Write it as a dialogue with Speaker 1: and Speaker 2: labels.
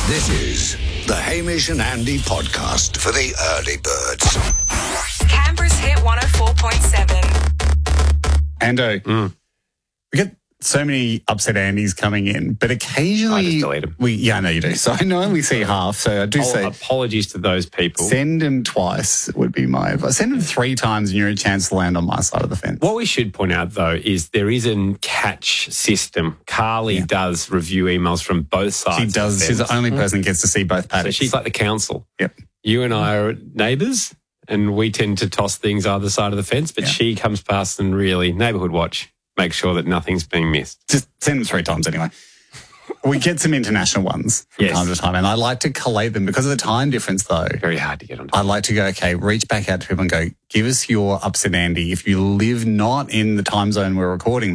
Speaker 1: This is the Hamish and Andy podcast for the early birds.
Speaker 2: Canberra's Hit 104.7.
Speaker 3: Ando, we get so many upset Andys coming in, but occasionally...
Speaker 4: I just delete them.
Speaker 3: I know you do. So I only see half, so I do say...
Speaker 4: Apologies to those people.
Speaker 3: Send them twice would be my advice. Send them 3 times and you're a chance to land on my side of the fence.
Speaker 4: What we should point out, though, is there is a catch system. Carly does review emails from both sides.
Speaker 3: She does. She's the only person who gets to see both
Speaker 4: So
Speaker 3: paddocks.
Speaker 4: she's like the council.
Speaker 3: Yep.
Speaker 4: You and I are neighbours, and we tend to toss things either side of the fence, but she comes past and really, neighbourhood watch, make sure that nothing's being missed.
Speaker 3: Just send them 3 times anyway. We get some international ones from time to time, and I like to collate them because of the time difference, though.
Speaker 4: Very hard to get on.
Speaker 3: I like to go, okay, reach back out to people and go, give us your upset Andy. If you live not in the time zone we're recording